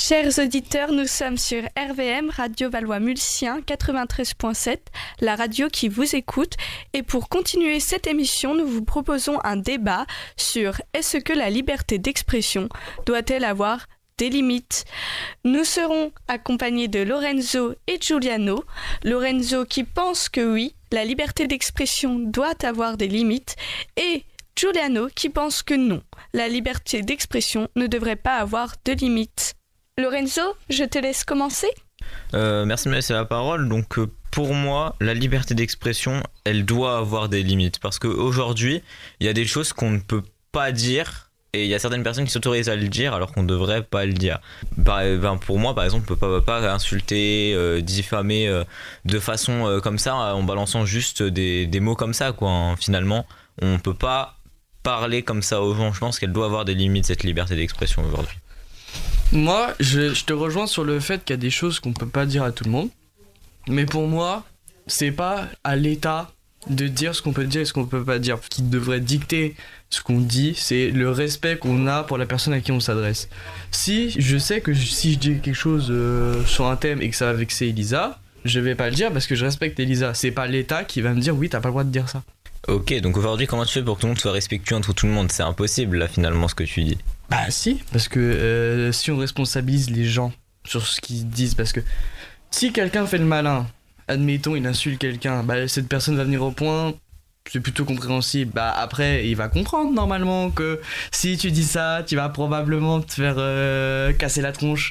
Chers auditeurs, nous sommes sur RVM, Radio Valois-Mulsien 93.7, la radio qui vous écoute. Et pour continuer cette émission, nous vous proposons un débat sur est-ce que la liberté d'expression doit-elle avoir des limites ? Nous serons accompagnés de Lorenzo et Giuliano. Lorenzo qui pense que oui, la liberté d'expression doit avoir des limites, et Giuliano qui pense que non, la liberté d'expression ne devrait pas avoir de limites. Lorenzo, je te laisse commencer. Merci de me laisser la parole. Donc pour moi, la liberté d'expression, elle doit avoir des limites. Parce qu'aujourd'hui, il y a des choses qu'on ne peut pas dire. Et il y a certaines personnes qui s'autorisent à le dire alors qu'on ne devrait pas le dire. Pour moi, par exemple, on ne peut pas insulter, diffamer de façon comme ça, en balançant juste des mots comme ça, quoi. Hein. Finalement, on ne peut pas parler comme ça aux gens. Je pense qu'elle doit avoir des limites, cette liberté d'expression aujourd'hui. Moi, je te rejoins sur le fait qu'il y a des choses qu'on peut pas dire à tout le monde. Mais pour moi, c'est pas à l'État de dire ce qu'on peut dire et ce qu'on peut pas dire. Ce qui devrait dicter ce qu'on dit, c'est le respect qu'on a pour la personne à qui on s'adresse. Si je sais que si je dis quelque chose sur un thème et que ça va vexer Elisa, je vais pas le dire parce que je respecte Elisa. C'est pas l'État qui va me dire oui, t'as pas le droit de dire ça. Ok, donc aujourd'hui, comment tu fais pour que tout le monde soit respectueux entre tout le monde ? C'est impossible là finalement ce que tu dis. Bah si, parce que si on responsabilise les gens sur ce qu'ils disent, parce que si quelqu'un fait le malin, admettons il insulte quelqu'un, bah cette personne va venir au point, c'est plutôt compréhensible. Bah après il va comprendre normalement que si tu dis ça, tu vas probablement te faire casser la tronche.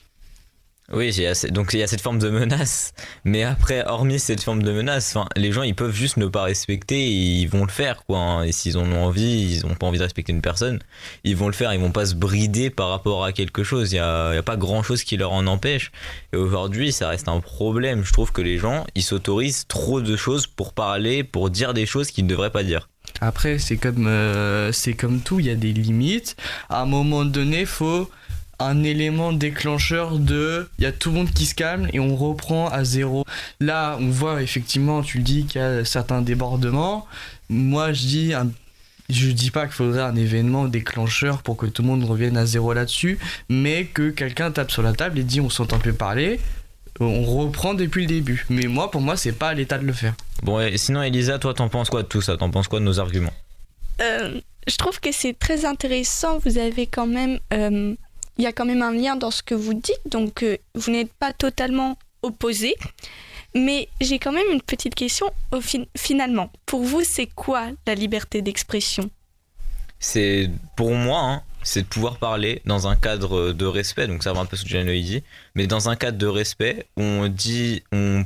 Oui, donc il y a cette forme de menace, mais après, hormis cette forme de menace, les gens ils peuvent juste ne pas respecter et ils vont le faire, quoi. Hein. Et s'ils en ont envie, ils n'ont pas envie de respecter une personne, ils vont le faire, ils vont pas se brider par rapport à quelque chose. Il y a pas grand chose qui leur en empêche. Et aujourd'hui, ça reste un problème. Je trouve que les gens ils s'autorisent trop de choses pour parler, pour dire des choses qu'ils ne devraient pas dire. Après, c'est comme tout, il y a des limites. À un moment donné, faut un élément déclencheur il y a tout le monde qui se calme et on reprend à zéro. Là on voit effectivement, tu le dis qu'il y a certains débordements. Moi je dis pas qu'il faudrait un événement déclencheur pour que tout le monde revienne à zéro là-dessus, mais que quelqu'un tape sur la table et dit on s'entend plus parler, on reprend depuis le début. Mais pour moi c'est pas à l'État de le faire. Bon, et sinon Elisa, toi t'en penses quoi de tout ça ? T'en penses quoi de nos arguments ? Je trouve que c'est très intéressant. Vous avez quand même il y a quand même un lien dans ce que vous dites, donc vous n'êtes pas totalement opposés. Mais j'ai quand même une petite question. Finalement, pour vous, c'est quoi la liberté d'expression ? C'est, pour moi, c'est de pouvoir parler dans un cadre de respect, donc ça va un peu ce que Giuliano dit, mais dans un cadre de respect où on dit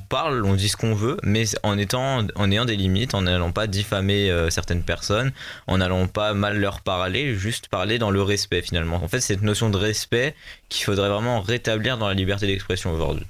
ce qu'on veut, mais en ayant des limites, en n'allant pas diffamer certaines personnes, en n'allant pas mal leur parler, juste parler dans le respect finalement. En fait, c'est cette notion de respect qu'il faudrait vraiment rétablir dans la liberté d'expression aujourd'hui.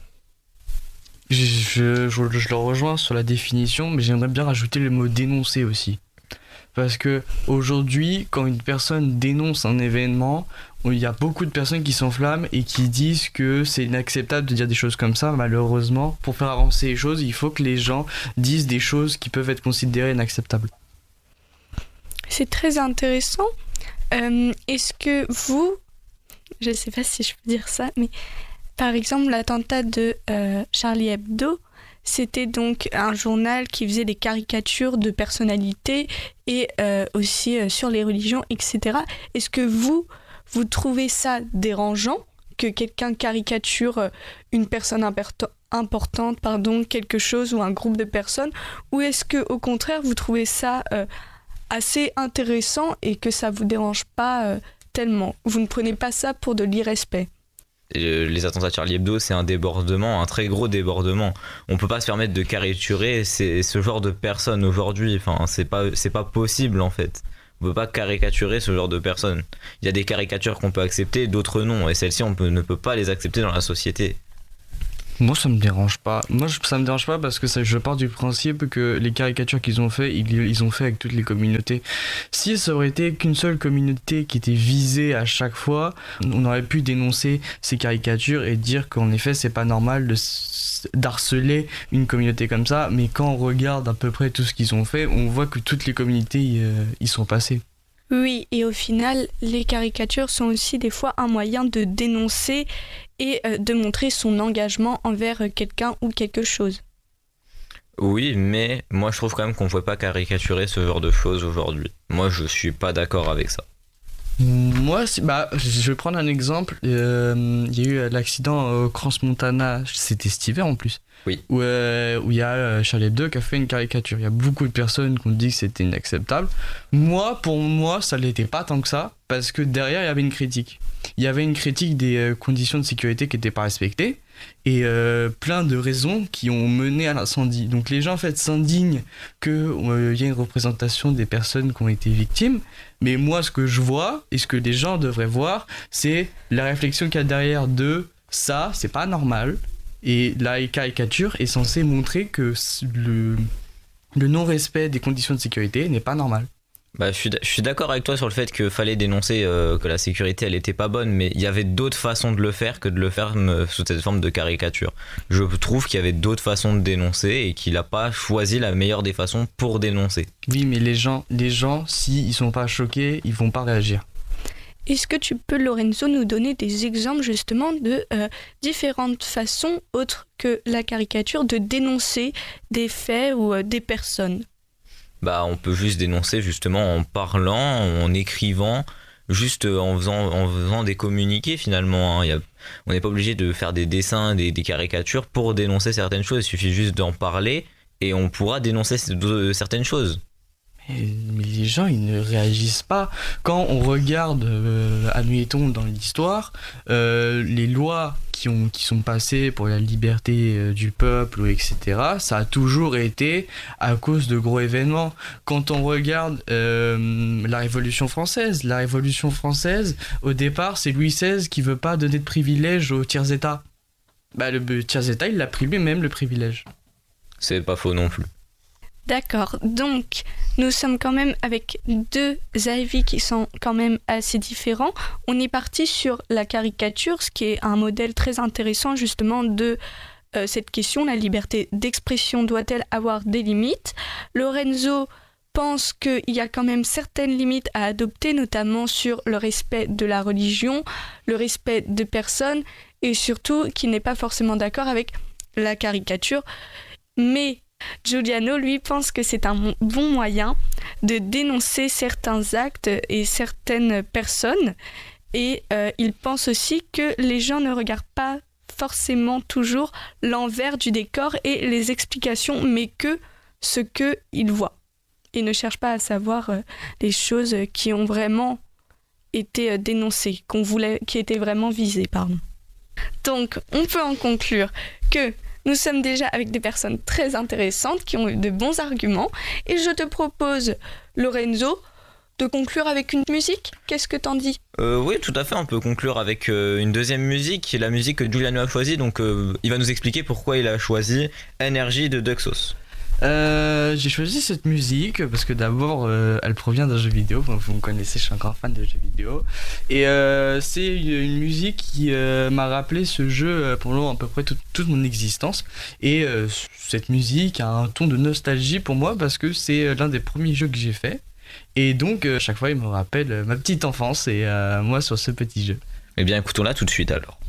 Je le rejoins sur la définition, mais j'aimerais bien rajouter le mot dénoncer aussi. Parce que aujourd'hui, quand une personne dénonce un événement, il y a beaucoup de personnes qui s'enflamment et qui disent que c'est inacceptable de dire des choses comme ça. Malheureusement, pour faire avancer les choses, il faut que les gens disent des choses qui peuvent être considérées inacceptables. C'est très intéressant. Est-ce que vous, je ne sais pas si je peux dire ça, mais par exemple l'attentat de Charlie Hebdo, c'était donc un journal qui faisait des caricatures de personnalités et aussi sur les religions, etc. Est-ce que vous trouvez ça dérangeant que quelqu'un caricature une personne importante, quelque chose ou un groupe de personnes, ou est-ce que au contraire vous trouvez ça assez intéressant et que ça vous dérange pas tellement ? Vous ne prenez pas ça pour de l'irrespect ? Les attentats de Charlie Hebdo, c'est un débordement, un très gros débordement. On peut pas se permettre de caricaturer ce genre de personnes aujourd'hui. Enfin, c'est pas possible en fait. On peut pas caricaturer ce genre de personnes. Il y a des caricatures qu'on peut accepter, d'autres non, et celles-ci ne peut pas les accepter dans la société. Moi ça me dérange pas. Ça me dérange pas parce que je pars du principe que les caricatures qu'ils ont fait, ils ont fait avec toutes les communautés. Si ça aurait été qu'une seule communauté qui était visée à chaque fois, on aurait pu dénoncer ces caricatures et dire qu'en effet c'est pas normal d'harceler une communauté comme ça. Mais quand on regarde à peu près tout ce qu'ils ont fait, on voit que toutes les communautés y sont passées. Oui, et au final, les caricatures sont aussi des fois un moyen de dénoncer et de montrer son engagement envers quelqu'un ou quelque chose. Oui, mais moi je trouve quand même qu'on ne peut pas caricaturer ce genre de choses aujourd'hui. Moi je suis pas d'accord avec ça. Moi, je vais prendre un exemple. Il y a eu l'accident au Crans-Montana, c'était cet hiver en plus. Oui. Où il y a Charlie Hebdo qui a fait une caricature. Il y a beaucoup de personnes qui ont dit que c'était inacceptable. Pour moi, ça l'était pas tant que ça, parce que derrière, il y avait une critique. Il y avait une critique des conditions de sécurité qui n'étaient pas respectées et plein de raisons qui ont mené à l'incendie. Donc les gens en fait s'indignent qu'il y ait une représentation des personnes qui ont été victimes. Mais moi, ce que je vois et ce que les gens devraient voir, c'est la réflexion qu'il y a derrière de ça, c'est pas normal. Et la caricature est censée montrer que le non-respect des conditions de sécurité n'est pas normal. Bah, je suis d'accord avec toi sur le fait qu'il fallait dénoncer que la sécurité elle était pas bonne, mais il y avait d'autres façons de le faire que de le faire sous cette forme de caricature. Je trouve qu'il y avait d'autres façons de dénoncer et qu'il a pas choisi la meilleure des façons pour dénoncer. Oui, mais les gens, s'ils sont pas choqués, ils vont pas réagir. Est-ce que tu peux, Lorenzo, nous donner des exemples justement de différentes façons autres que la caricature de dénoncer des faits ou des personnes ? Bah, on peut juste dénoncer justement en parlant, en écrivant, juste en faisant des communiqués finalement. Hein. On n'est pas obligé de faire des dessins, des caricatures pour dénoncer certaines choses. Il suffit juste d'en parler et on pourra dénoncer certaines choses. Mais les gens, ils ne réagissent pas. Quand on regarde, admettons, dans l'histoire, les lois qui sont passées pour la liberté du peuple, etc., ça a toujours été à cause de gros événements. Quand on regarde la Révolution française, au départ, c'est Louis XVI qui veut pas donner de privilèges aux tiers-états. Bah, le tiers-état, il l'a pris lui-même, le privilège. C'est pas faux non plus. D'accord, donc nous sommes quand même avec deux avis qui sont quand même assez différents. On est parti sur la caricature, ce qui est un modèle très intéressant justement de cette question, la liberté d'expression doit-elle avoir des limites ? Lorenzo pense qu'il y a quand même certaines limites à adopter, notamment sur le respect de la religion, le respect de personnes, et surtout qu'il n'est pas forcément d'accord avec la caricature, mais Giuliano, lui, pense que c'est un bon moyen de dénoncer certains actes et certaines personnes. Et il pense aussi que les gens ne regardent pas forcément toujours l'envers du décor et les explications, mais que ce qu'ils voient. Et ne cherchent pas à savoir les choses qui ont vraiment été dénoncées, qui étaient vraiment visées, pardon. Donc, on peut en conclure que nous sommes déjà avec des personnes très intéressantes qui ont eu de bons arguments. Et je te propose, Lorenzo, de conclure avec une musique. Qu'est-ce que t'en dis ? Oui, tout à fait. On peut conclure avec une deuxième musique, la musique que Giuliano a choisie. Donc, il va nous expliquer pourquoi il a choisi Energy de Duxos. J'ai choisi cette musique parce que d'abord elle provient d'un jeu vidéo. Vous me connaissez, je suis un grand fan de jeux vidéo. Et c'est une musique qui m'a rappelé ce jeu pendant à peu près toute mon existence. Et cette musique a un ton de nostalgie pour moi parce que c'est l'un des premiers jeux que j'ai fait. Et donc chaque fois il me rappelle ma petite enfance et moi sur ce petit jeu. Eh bien écoutons-la tout de suite alors.